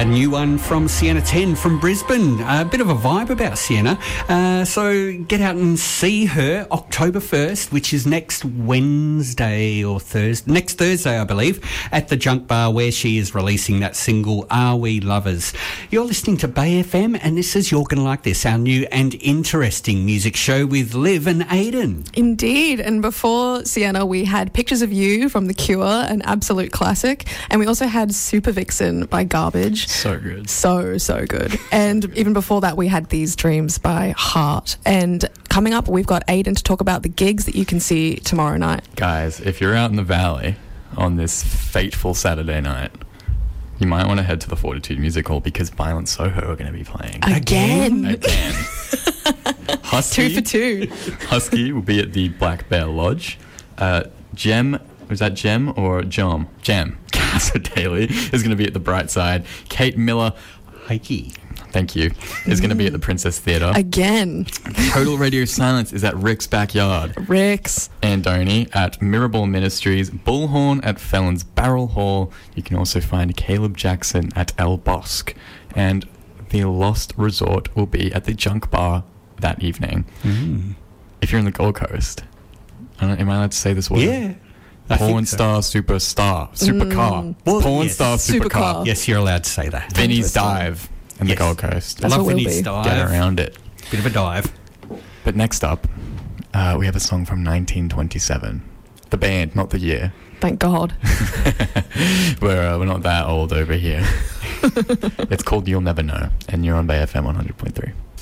new one from Sienna 10 from Brisbane. A bit of a vibe about Sienna. So get out and see her October 1st, which is next Wednesday or Thursday. Next Thursday, I believe, at the Junk Bar where she is releasing that single, Are We Lovers? You're listening to Bay FM and this is You're Gonna Like This, our new and interesting music show with Liv and Aiden. Indeed. And before Sienna, we had Pictures of You from The Cure, an absolute classic. And we also had Super Vixen by Garbage. So good. So good. And even before that, we had These Dreams by Heart. And coming up, we've got Aiden to talk about the gigs that you can see tomorrow night. Guys, if you're out in the valley on this fateful Saturday night, you might want to head to the Fortitude Music Hall because Violent Soho are going to be playing. Again. Husky, 2 for 2. Husky will be at the Black Bear Lodge. Gem, was that Gem or Jom? Gem. Casa Daly is going to be at the Bright Side. Kate Miller, Heike. thank you, is going to be at the Princess Theatre. Again. Total Radio Silence is at Rick's Backyard. Rick's. Andoni at Mirabel Ministries. Bullhorn at Felons Barrel Hall. You can also find Caleb Jackson at El Bosque. And the Lost Resort will be at the Junk Bar that evening. If you're in the Gold Coast, am I allowed to say this word? Yeah. Porn star supercar. Well, Porn yes. star supercar. Supercar. Yes, you're allowed to say that. Vinny's Dive in the Yes. Gold Coast. That's Love what we'll Vinny's be. dive. Get around it. Bit of a dive. But next up, we have a song from 1927. The band, not the year. Thank God. We're not that old over here. It's called You'll Never Know, and you're on Bay FM 100.3.